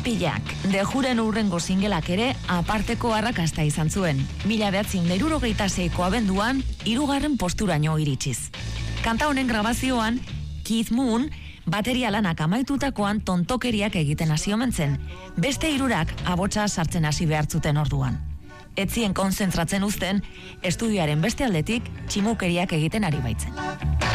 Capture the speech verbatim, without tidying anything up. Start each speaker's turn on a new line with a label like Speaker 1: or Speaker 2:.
Speaker 1: Pillak, de juren urrengo singelak ere aparteko arrakasta izan zuen. Mila behatzin hirurogeita seiko abenduan, hirugarren posturaino iritsiz. Kanta honen grabazioan, Keith Moon, bateria lanak amaitutakoan tontokeriak egiten hasi omen zen. Beste hirurak abotsa sartzen hasi behartzuten orduan. Etzien konzentratzen uzten, estudioaren beste aldetik tximukeriak egiten ari baitzen.